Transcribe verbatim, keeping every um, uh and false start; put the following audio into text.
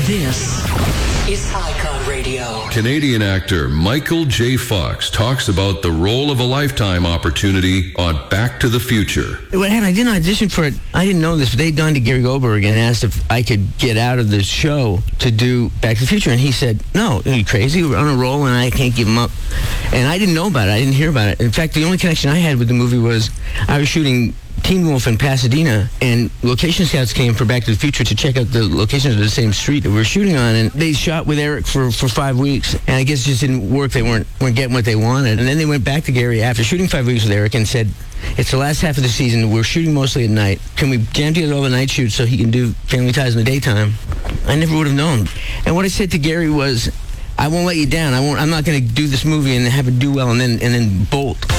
This is Icon Radio. Canadian actor Michael J. Fox talks about the role of a lifetime opportunity on Back to the Future. What happened, I didn't audition for it. I didn't know this, but they'd gone to Gary Goldberg and asked if I could get out of the show to do Back to the Future. And he said, no, are you crazy? We're on a roll and I can't give him up. And I didn't know about it. I didn't hear about it. In fact, the only connection I had with the movie was I was shooting Teen Wolf in Pasadena, and location scouts came for Back to the Future to check out the locations of the same street that we were shooting on, and they shot with Eric for, for five weeks, and I guess it just didn't work. They weren't, weren't getting what they wanted, and then they went back to Gary after shooting five weeks with Eric and said, it's the last half of the season, we're shooting mostly at night. Can we jam together all the night shoots so he can do Family Ties in the daytime? I never would have known. And what I said to Gary was, I won't let you down. I won't, I'm not going to do this movie and have it do well and then, and then bolt.